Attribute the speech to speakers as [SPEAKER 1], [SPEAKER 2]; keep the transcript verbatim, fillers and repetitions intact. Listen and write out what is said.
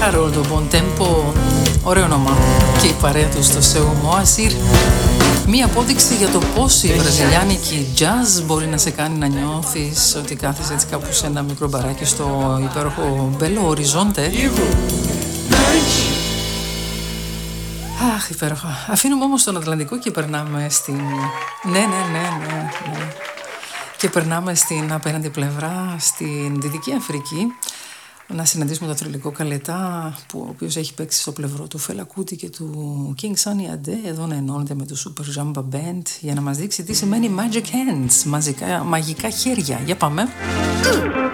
[SPEAKER 1] Carol, το Bon Tempo, ωραίο όνομα. Και η παρέα του στο Seu Moacir. Μία απόδειξη για το πώς η βραζιλιάνικη jazz μπορεί να σε κάνει να νιώθεις ότι κάθεσαι έτσι κάπου σε ένα μικρό μπαράκι στο υπέροχο Belo Horizonte. Αχ, υπέροχα. Αφήνουμε όμως τον Ατλαντικό και περνάμε στην... Ναι, ναι, ναι, ναι, ναι. Και περνάμε στην απέναντι πλευρά, στην Δυτική Αφρική, να συναντήσουμε τον θρυλικό Καλετά, που, ο οποίος έχει παίξει στο πλευρό του Φέλα Κούτι και του King Sunny Ade, εδώ να ενώνεται με το Super Jamba Band για να μας δείξει τι σημαίνει Magic Hands, μαζικά, μαγικά χέρια. Για πάμε.